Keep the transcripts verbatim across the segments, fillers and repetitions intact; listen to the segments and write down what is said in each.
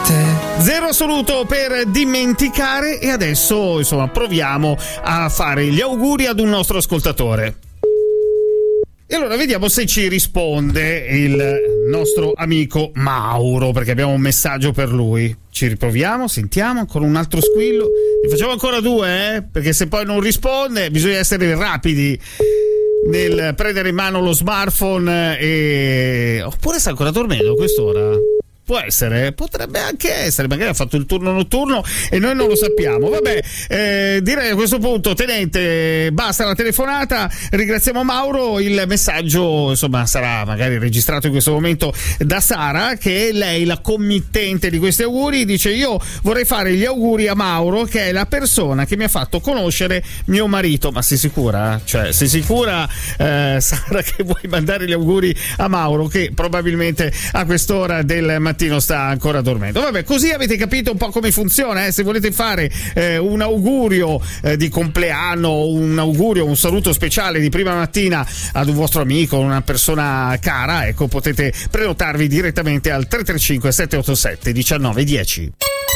Zero assoluto per dimenticare, e adesso insomma proviamo a fare gli auguri ad un nostro ascoltatore. E allora vediamo se ci risponde il nostro amico Mauro, perché abbiamo un messaggio per lui. Ci riproviamo, sentiamo ancora un altro squillo. Ne facciamo ancora due, eh? Perché se poi non risponde bisogna essere rapidi nel prendere in mano lo smartphone e... Oppure sta ancora dormendo a quest'ora? Può essere, potrebbe anche essere, magari ha fatto il turno notturno e noi non lo sappiamo. Vabbè, eh, direi a questo punto, tenente, basta la telefonata, ringraziamo Mauro. Il messaggio insomma sarà magari registrato in questo momento da Sara, che è lei la committente di questi auguri. Dice: io vorrei fare gli auguri a Mauro, che è la persona che mi ha fatto conoscere mio marito. Ma sei sicura? Cioè, sei sicura, eh, Sara, che vuoi mandare gli auguri a Mauro, che probabilmente a quest'ora del mattino sta ancora dormendo? Vabbè, così avete capito un po' come funziona, eh? Se volete fare eh, un augurio eh, di compleanno, un augurio, un saluto speciale di prima mattina ad un vostro amico, una persona cara, ecco, potete prenotarvi direttamente al tre tre cinque sette otto sette uno nove uno zero.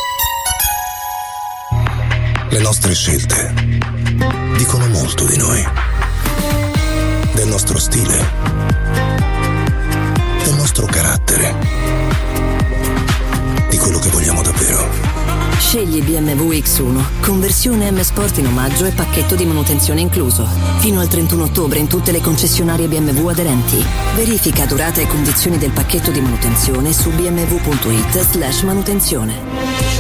Le nostre scelte dicono molto di noi, del nostro stile, del nostro carattere, di quello che vogliamo davvero. Scegli B M W X uno, conversione M Sport in omaggio e pacchetto di manutenzione incluso. Fino al trentuno ottobre in tutte le concessionarie B M W aderenti. Verifica durata e condizioni del pacchetto di manutenzione su b m w punto i t slash manutenzione.